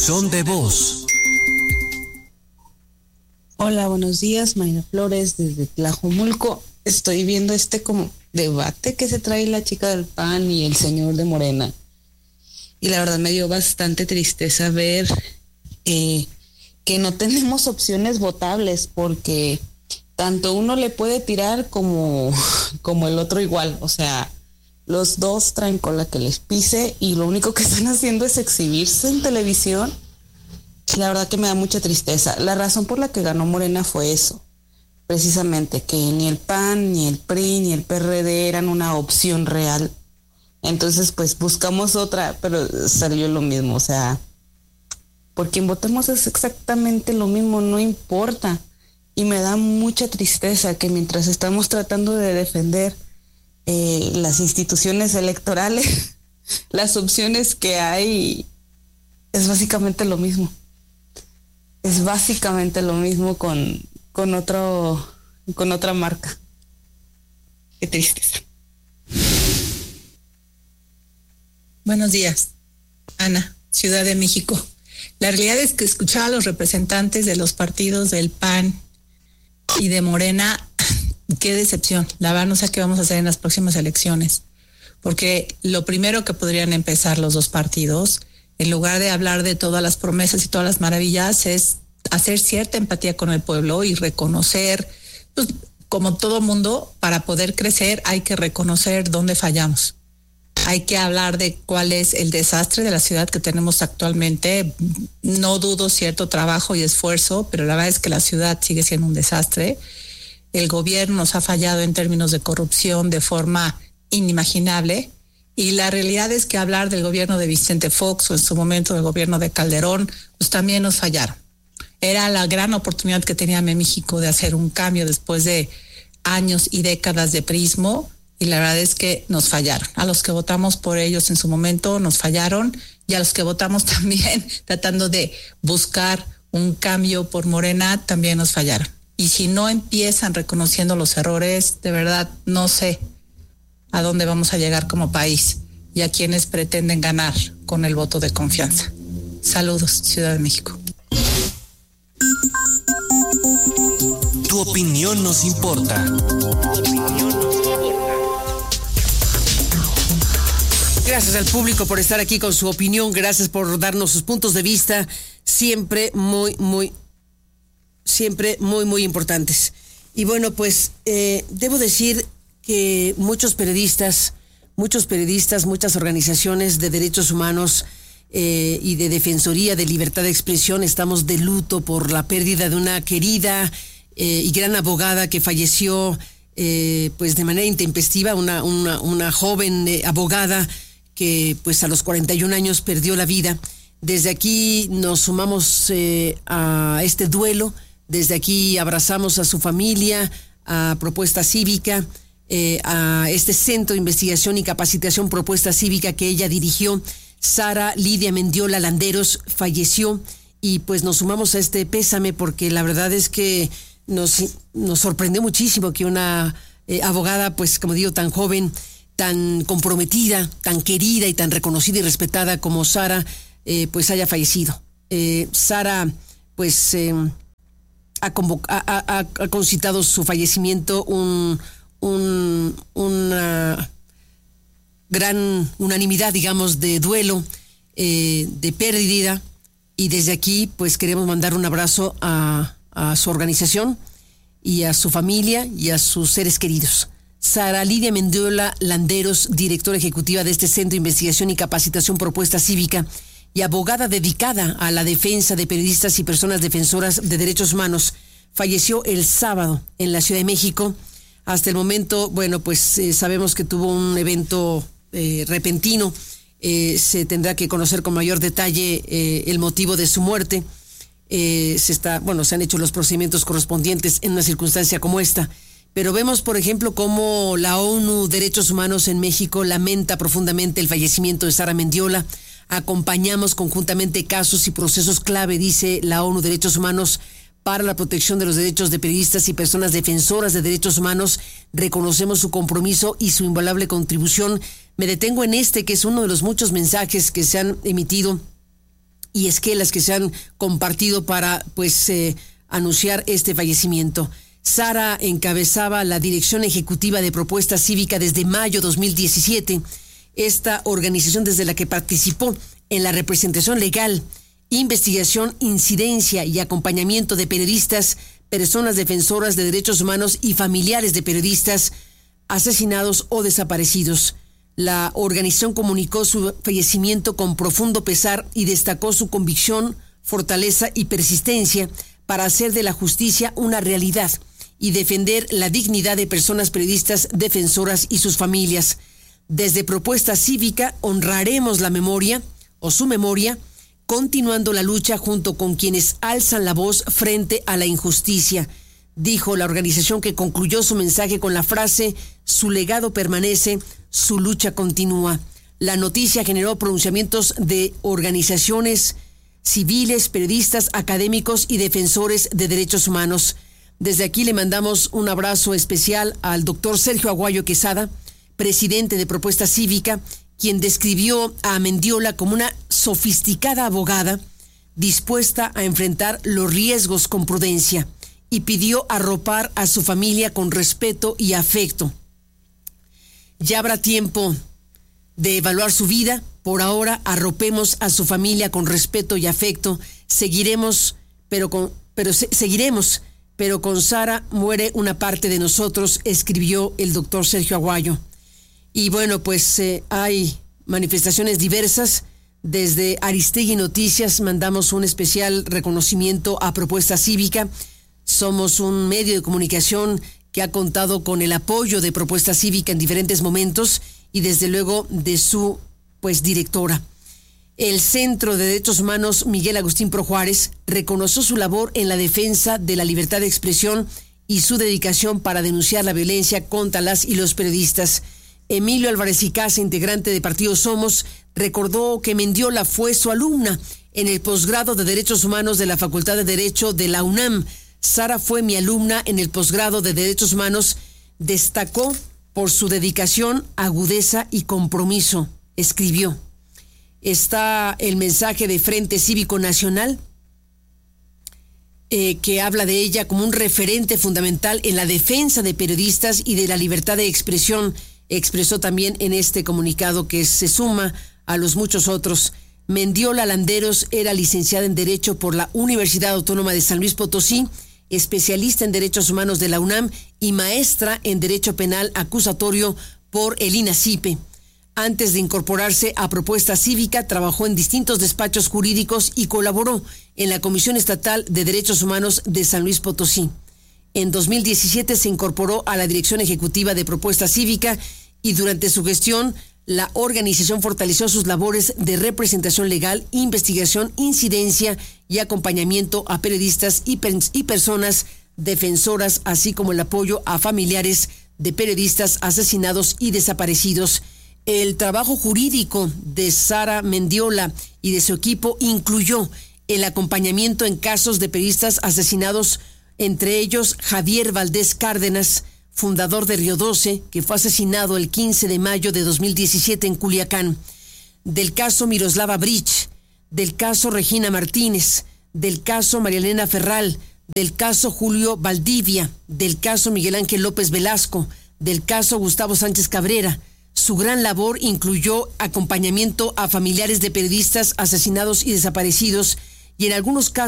Buzón de voz. Hola, buenos días, Mayra Flores desde Tlajomulco. Estoy viendo como debate que se trae la chica del PAN y el señor de Morena. Y la verdad me dio bastante tristeza ver que no tenemos opciones votables, porque tanto uno le puede tirar como el otro igual. O sea, los dos traen cola que les pise y lo único que están haciendo es exhibirse en televisión. La verdad que me da mucha tristeza. La razón por la que ganó Morena fue eso, precisamente, que ni el PAN, ni el PRI, ni el PRD eran una opción real. Entonces, pues buscamos otra, pero salió lo mismo. O sea, por quien votemos es exactamente lo mismo, no importa. Y me da mucha tristeza que mientras estamos tratando de defender las instituciones electorales, las opciones que hay es básicamente lo mismo. Es básicamente lo mismo con otra marca. Qué tristeza. Buenos días, Ana, Ciudad de México. La realidad es que escuchaba a los representantes de los partidos del PAN y de Morena. Qué decepción. La verdad no sé qué vamos a hacer en las próximas elecciones, porque lo primero que podrían empezar los dos partidos, en lugar de hablar de todas las promesas y todas las maravillas, es hacer cierta empatía con el pueblo y reconocer, pues, como todo mundo, para poder crecer hay que reconocer dónde fallamos. Hay que hablar de cuál es el desastre de la ciudad que tenemos actualmente. No dudo cierto trabajo y esfuerzo, pero la verdad es que la ciudad sigue siendo un desastre. El gobierno nos ha fallado en términos de corrupción de forma inimaginable. Y la realidad es que hablar del gobierno de Vicente Fox o en su momento del gobierno de Calderón, pues también nos fallaron. Era la gran oportunidad que tenía México de hacer un cambio después de años y décadas de priismo. Y la verdad es que nos fallaron. A los que votamos por ellos en su momento nos fallaron, y a los que votamos también tratando de buscar un cambio por Morena también nos fallaron. Y si no empiezan reconociendo los errores, de verdad no sé a dónde vamos a llegar como país y a quienes pretenden ganar con el voto de confianza. Saludos, Ciudad de México. Tu opinión nos importa. Gracias al público por estar aquí con su opinión, gracias por darnos sus puntos de vista, siempre muy importantes. Y bueno, pues debo decir que muchos periodistas, muchas organizaciones de derechos humanos y de defensoría de libertad de expresión estamos de luto por la pérdida de una querida y gran abogada que falleció pues de manera intempestiva, una joven abogada que pues a los 41 años perdió la vida. Desde aquí nos sumamos a este duelo, desde aquí abrazamos a su familia, a Propuesta Cívica, a este Centro de Investigación y Capacitación Propuesta Cívica que ella dirigió. Sara Lidia Mendiola Landeros falleció y pues nos sumamos a este pésame, porque la verdad es que nos sorprendió muchísimo que una abogada, pues como digo, tan joven, tan comprometida, tan querida y tan reconocida y respetada como Sara, pues haya fallecido. Sara, pues ha concitado su fallecimiento una gran unanimidad, digamos, de duelo, de pérdida, y desde aquí pues queremos mandar un abrazo a su organización y a su familia y a sus seres queridos. Sara Lidia Mendiola Landeros, directora ejecutiva de este Centro de Investigación y Capacitación Propuesta Cívica y abogada dedicada a la defensa de periodistas y personas defensoras de derechos humanos, falleció el sábado en la Ciudad de México. Hasta el momento, bueno, pues sabemos que tuvo un evento repentino. Se tendrá que conocer con mayor detalle el motivo de su muerte. Se han hecho los procedimientos correspondientes en una circunstancia como esta. Pero vemos, por ejemplo, cómo la ONU Derechos Humanos en México lamenta profundamente el fallecimiento de Sara Mendiola. Acompañamos conjuntamente casos y procesos clave, dice la ONU Derechos Humanos, para la protección de los derechos de periodistas y personas defensoras de derechos humanos. Reconocemos su compromiso y su invaluable contribución. Me detengo en que es uno de los muchos mensajes que se han emitido y esquelas que se han compartido para anunciar este fallecimiento. Sara encabezaba la Dirección Ejecutiva de Propuesta Cívica desde mayo 2017, esta organización desde la que participó en la representación legal, investigación, incidencia y acompañamiento de periodistas, personas defensoras de derechos humanos y familiares de periodistas asesinados o desaparecidos. La organización comunicó su fallecimiento con profundo pesar y destacó su convicción, fortaleza y persistencia para hacer de la justicia una realidad y defender la dignidad de personas periodistas defensoras y sus familias. Desde Propuesta Cívica honraremos la memoria o su memoria, continuando la lucha junto con quienes alzan la voz frente a la injusticia, dijo la organización, que concluyó su mensaje con la frase: su legado permanece, su lucha continúa. La noticia generó pronunciamientos de organizaciones civiles, periodistas, académicos y defensores de derechos humanos. Desde aquí le mandamos un abrazo especial al doctor Sergio Aguayo Quesada, presidente de Propuesta Cívica, quien describió a Mendiola como una sofisticada abogada dispuesta a enfrentar los riesgos con prudencia, y pidió arropar a su familia con respeto y afecto. Ya habrá tiempo de evaluar su vida. Por ahora, arropemos a su familia con respeto y afecto. Seguiremos, pero con Sara muere una parte de nosotros, escribió el doctor Sergio Aguayo. Y bueno, hay manifestaciones diversas. Desde Aristegui Noticias mandamos un especial reconocimiento a Propuesta Cívica. Somos un medio de comunicación que ha contado con el apoyo de Propuesta Cívica en diferentes momentos y desde luego de su directora. El Centro de Derechos Humanos Miguel Agustín Pro Juárez reconoció su labor en la defensa de la libertad de expresión y su dedicación para denunciar la violencia contra las y los periodistas. Emilio Álvarez y Casa, integrante de Partido Somos, recordó que Mendiola fue su alumna en el posgrado de Derechos Humanos de la Facultad de Derecho de la UNAM. Sara fue mi alumna en el posgrado de Derechos Humanos. Destacó por su dedicación, agudeza y compromiso, escribió. Está el mensaje de Frente Cívico Nacional, que habla de ella como un referente fundamental en la defensa de periodistas y de la libertad de expresión. Expresó también en este comunicado, que se suma a los muchos otros. Mendiola Landeros era licenciada en Derecho por la Universidad Autónoma de San Luis Potosí, especialista en Derechos Humanos de la UNAM y maestra en Derecho Penal Acusatorio por el INACIPE. Antes de incorporarse a Propuesta Cívica, trabajó en distintos despachos jurídicos y colaboró en la Comisión Estatal de Derechos Humanos de San Luis Potosí. En 2017 se incorporó a la Dirección Ejecutiva de Propuesta Cívica y durante su gestión la organización fortaleció sus labores de representación legal, investigación, incidencia y acompañamiento a periodistas y personas defensoras, así como el apoyo a familiares de periodistas asesinados y desaparecidos. El trabajo jurídico de Sara Mendiola y de su equipo incluyó el acompañamiento en casos de periodistas asesinados, entre ellos Javier Valdés Cárdenas, fundador de Río 12, que fue asesinado el 15 de mayo de 2017 en Culiacán, del caso Miroslava Bridge, del caso Regina Martínez, del caso María Elena Ferral, del caso Julio Valdivia, del caso Miguel Ángel López Velasco, del caso Gustavo Sánchez Cabrera. Su gran labor incluyó acompañamiento a familiares de periodistas asesinados y desaparecidos y en algunos casos